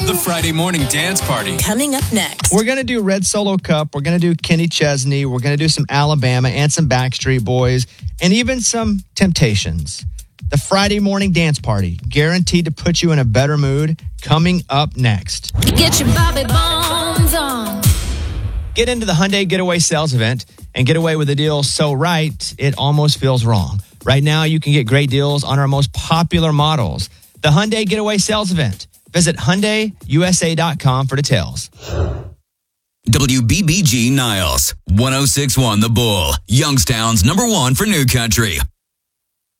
The Friday Morning Dance Party. Coming up next. We're going to do Red Solo Cup. We're going to do Kenny Chesney. We're going to do some Alabama and some Backstreet Boys and even some Temptations. The Friday Morning Dance Party, guaranteed to put you in a better mood, coming up next. Get your Bobby Bones on. Get into the Hyundai Getaway Sales Event and get away with a deal so right, it almost feels wrong. Right now, you can get great deals on our most popular models. The Hyundai Getaway Sales Event. Visit HyundaiUSA.com for details. WBBG Niles, 106.1 The Bull, Youngstown's #1 for New Country.